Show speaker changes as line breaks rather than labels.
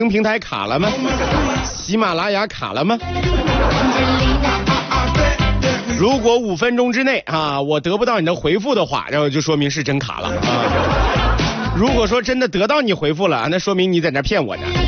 平台卡了吗？喜马拉雅卡了吗？如果5分钟之内啊，我得不到你的回复的话，然后就说明是真卡了啊。如果说真的得到你回复了，那说明你在那骗我呢。